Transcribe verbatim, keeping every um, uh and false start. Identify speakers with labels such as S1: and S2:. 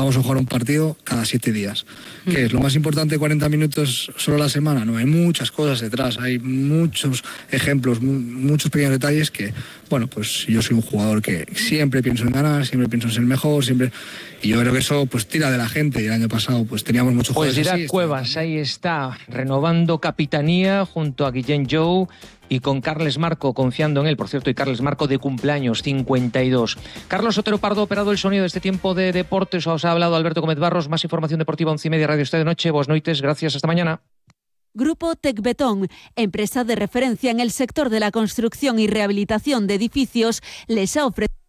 S1: vamos a jugar un partido cada siete días. ¿Qué es? ¿Lo más importante cuarenta minutos solo a la semana? No, hay muchas cosas detrás, hay muchos ejemplos, mu- muchos pequeños detalles que, bueno, pues yo soy un jugador que siempre pienso en ganar, siempre pienso en ser mejor, siempre... Y yo creo que eso pues tira de la gente, y el año pasado pues teníamos muchos
S2: Pues
S1: jugadores
S2: dirá
S1: así.
S2: Cuevas, ahí está, renovando capitanía junto a Guillén Jou y con Carles Marco, confiando en él, por cierto, y Carles Marco de cumpleaños, cincuenta y dos. Carlos Otero Pardo ha operado el sonido de este tiempo de deportes, os ha hablado Alberto Gómez Barros, más información deportiva, once y media, Radio Usted de Noche, Vos Noites, gracias, hasta mañana.
S3: Grupo Tecbetón, empresa de referencia en el sector de la construcción y rehabilitación de edificios, les ha ofrecido